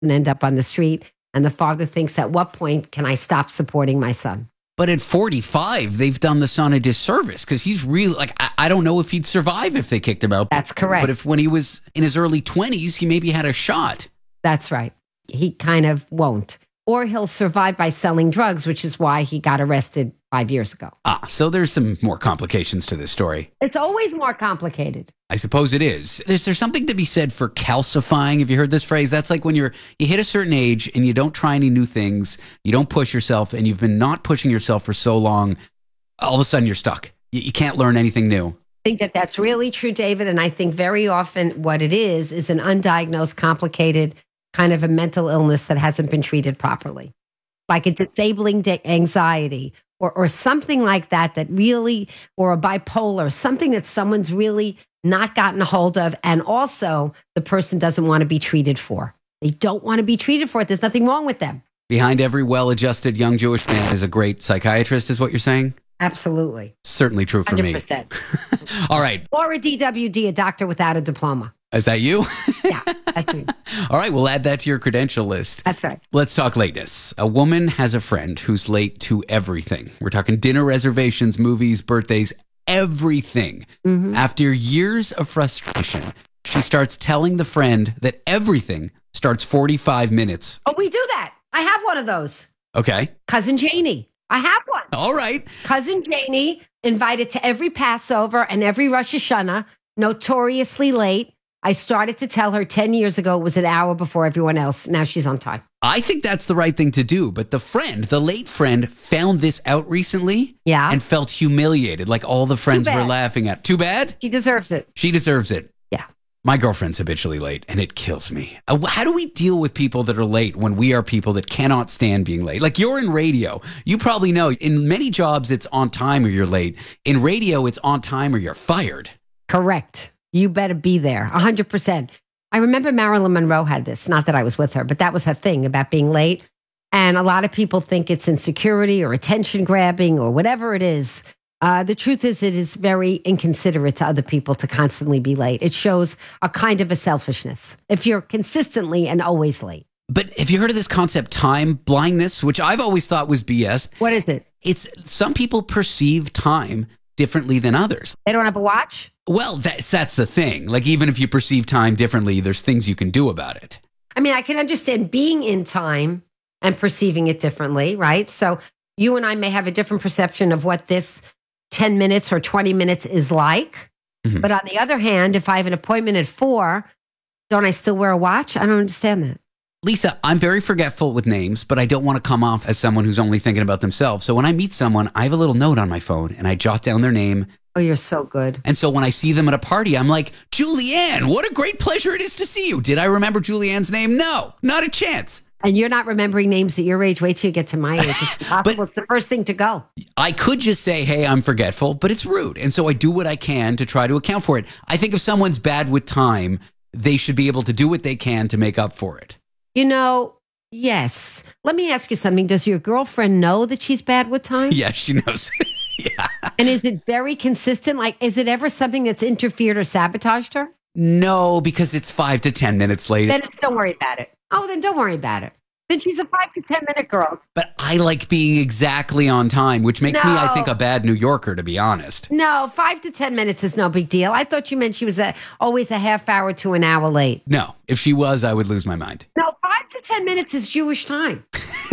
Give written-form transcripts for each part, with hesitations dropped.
and end up on the street. And the father thinks, at what point can I stop supporting my son? But at 45, they've done the son a disservice because he's really like, I don't know if he'd survive if they kicked him out. That's correct. But if when he was in his early 20s, he maybe had a shot. That's right. He kind of won't. Or he'll survive by selling drugs, which is why he got arrested 5 years ago. So there's some more complications to this story. It's always more complicated. I suppose it is. Is there something to be said for calcifying? Have you heard this phrase? That's like when you hit a certain age and you don't try any new things, you don't push yourself, and you've been not pushing yourself for so long, all of a sudden you're stuck. You can't learn anything new. I think that that's really true, David. And I think very often what it is an undiagnosed, complicated kind of a mental illness that hasn't been treated properly, like a disabling anxiety or something like that really, or a bipolar, something that someone's really not gotten a hold of. And also the person doesn't want to be treated for. They don't want to be treated for it. There's nothing wrong with them. Behind every well-adjusted young Jewish man is a great psychiatrist, is what you're saying? Absolutely. Certainly true for 100%. me. All right. Or a DWD, a doctor without a diploma. Is that you? Yeah, that's me. All right, we'll add that to your credential list. That's right. Let's talk lateness. A woman has a friend who's late to everything. We're talking dinner reservations, movies, birthdays, everything. Mm-hmm. After years of frustration, she starts telling the friend that everything starts 45 minutes. Oh, we do that. I have one of those. Okay. Cousin Janie. I have one. All right. Cousin Janie, invited to every Passover and every Rosh Hashanah, notoriously late. I started to tell her 10 years ago it was an hour before everyone else. Now she's on time. I think that's the right thing to do. But the late friend, found this out recently. Yeah. And felt humiliated. Like all the friends were laughing at. Too bad? She deserves it. She deserves it. Yeah. My girlfriend's habitually late, and it kills me. How do we deal with people that are late when we are people that cannot stand being late? Like, you're in radio. You probably know in many jobs it's on time or you're late. In radio, it's on time or you're fired. Correct. You better be there, 100%. I remember Marilyn Monroe had this, not that I was with her, but that was her thing about being late. And a lot of people think it's insecurity or attention grabbing or whatever it is. The truth is, it is very inconsiderate to other people to constantly be late. It shows a kind of a selfishness if you're consistently and always late. But have you heard of this concept, time blindness, which I've always thought was BS? What is it? It's some people perceive time differently than others. They don't have a watch? Well, that's the thing. Like, even if you perceive time differently, there's things you can do about it. I mean, I can understand being in time and perceiving it differently, right? So you and I may have a different perception of what this 10 minutes or 20 minutes is like. Mm-hmm. But on the other hand, if I have an appointment at 4, don't I still wear a watch? I don't understand that. Lisa, I'm very forgetful with names, but I don't want to come off as someone who's only thinking about themselves. So when I meet someone, I have a little note on my phone and I jot down their name. Oh, you're so good. And so when I see them at a party, I'm like, Julianne, what a great pleasure it is to see you. Did I remember Julianne's name? No, not a chance. And you're not remembering names at your age. Wait till you get to my age. It's impossible. It's the first thing to go. I could just say, hey, I'm forgetful, but it's rude. And so I do what I can to try to account for it. I think if someone's bad with time, they should be able to do what they can to make up for it. You know, yes. Let me ask you something. Does your girlfriend know that she's bad with time? Yeah, she knows. Yeah. And is it very consistent? Like, is it ever something that's interfered or sabotaged her? No, because it's 5 to 10 minutes late. Then don't worry about it. Oh, then don't worry about it. Then she's a 5 to 10 minute girl. But I like being exactly on time, which makes me, I think, a bad New Yorker, to be honest. No, 5 to 10 minutes is no big deal. I thought you meant she was always a half hour to an hour late. No, if she was, I would lose my mind. No, 5 to 10 minutes is Jewish time.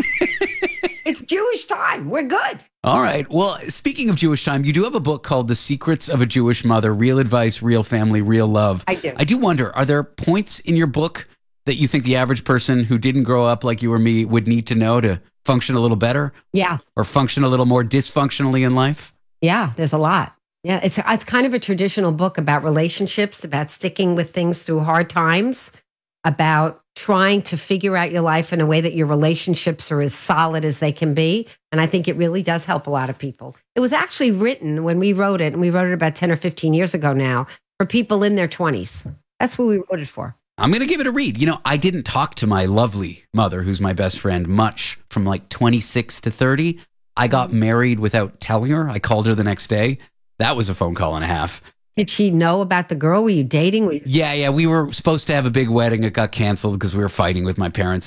It's Jewish time. We're good. All right. Well, speaking of Jewish time, you do have a book called The Secrets of a Jewish Mother, Real Advice, Real Family, Real Love. I do. I do wonder, are there points in your book that you think the average person who didn't grow up like you or me would need to know to function a little better? Yeah. Or function a little more dysfunctionally in life? Yeah, there's a lot. Yeah, it's kind of a traditional book about relationships, about sticking with things through hard times, about trying to figure out your life in a way that your relationships are as solid as they can be. And I think it really does help a lot of people. It was actually written when we wrote it, and we wrote it about 10 or 15 years ago now, for people in their 20s. That's what we wrote it for. I'm going to give it a read. You know, I didn't talk to my lovely mother, who's my best friend, much from like 26 to 30. I got married without telling her. I called her the next day. That was a phone call and a half. Did she know about the girl? Were you dating? Yeah, we were supposed to have a big wedding. It got canceled because we were fighting with my parents.